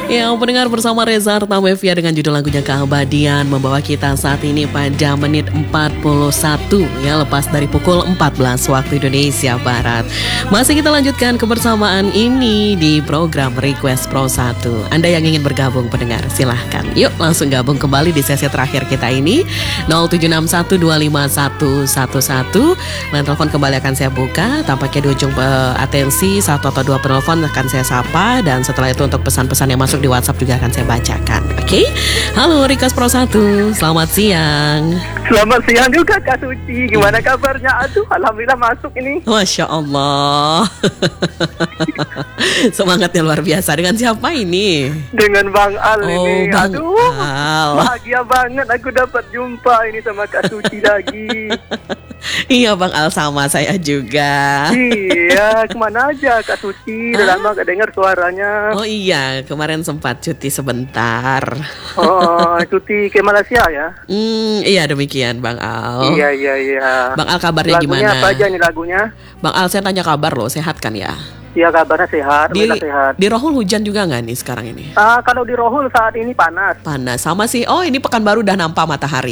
Ya, pendengar bersama Reza Artamevia dengan judul lagunya Keabadian membawa kita saat ini pada menit 41 ya, lepas dari pukul 14 waktu Indonesia Barat. Masih kita lanjutkan kebersamaan ini di program Request Pro 1. Anda yang ingin bergabung pendengar, silahkan. Yuk langsung gabung kembali di sesi terakhir kita ini 0761251111. Line telepon kembali akan saya buka. Tampaknya di ujung atensi satu atau dua penelpon akan saya sapa, dan setelah itu untuk pesan-pesan yang masuk di WhatsApp juga akan saya bacakan. Oke? Halo Request Pro 1, selamat siang. Selamat siang juga Kak Suci. Gimana kabarnya? Aduh, alhamdulillah masuk ini. Masya Allah. Semangatnya luar biasa. Dengan siapa ini? Dengan Bang Al ini. Bang Aduh, Al. bahagia banget aku dapat jumpa ini sama Kak Suci lagi. Iya Bang Al, sama saya juga. Iya, kemana aja Kak Suci? Udah lama gak dengar suaranya. Oh iya, kemarin sempat cuti sebentar. Oh, cuti ke Malaysia ya? Iya demikian Bang Al. Iya. Bang Al, kabarnya lagunya gimana? Apa aja nih lagunya? Bang Al, saya tanya kabar loh, sehat kan ya? Iya, kabarnya sehat, alhamdulillah sehat. Di Rohul hujan juga nggak nih sekarang ini? Kalau di Rohul saat ini panas. Panas, sama sih. Oh, ini Pekanbaru udah nampak matahari.